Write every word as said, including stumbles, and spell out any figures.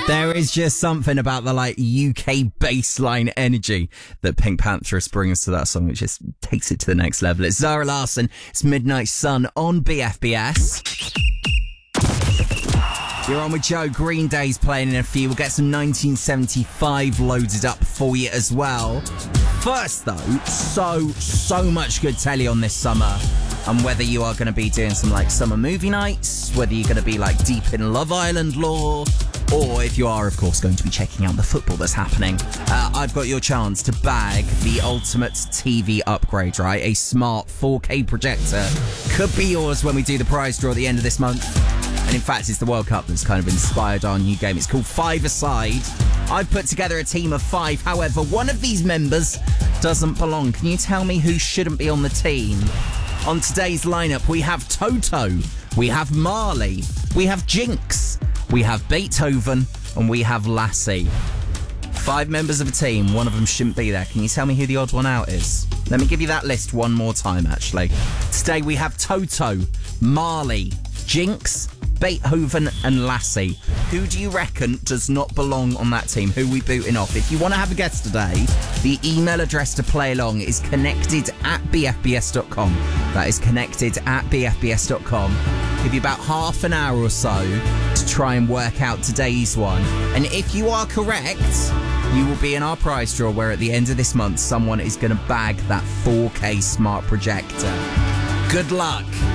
There is just something about the like U K baseline energy that Pink Pantheress brings to that song, which just takes it to the next level. It's Zara Larsson, it's Midnight Sun on B F B S. You're on with Joe. Green Day's playing in a few. We'll get some nineteen seventy-five loaded up for you as well. First though, so, so much good telly on this summer. And whether you are going to be doing some like summer movie nights, whether you're going to be like deep in Love Island lore, or if you are, of course, going to be checking out the football that's happening, uh, I've got your chance to bag the ultimate T V upgrade, right? A smart four K projector could be yours when we do the prize draw at the end of this month. And in fact, it's the World Cup that's kind of inspired our new game. It's called Five-A-Side. I've put together a team of five. However, one of these members doesn't belong. Can you tell me who shouldn't be on the team? On today's lineup, we have Toto, we have Marley, we have Jinx, we have Beethoven, and we have Lassie. Five members of a team, one of them shouldn't be there. Can you tell me who the odd one out is? Let me give you that list one more time, actually. Today we have Toto, Marley, Jinx, Beethoven and Lassie. Who do you reckon does not belong on that team? Who are we booting off? If you want to have a guess today, the email address to play along is connected at b f b s dot com. That is connected at b f b s dot com. Give you about half an hour or so to try and work out today's one. And if you are correct, you will be in our prize draw where at the end of this month, someone is going to bag that four K smart projector. Good luck.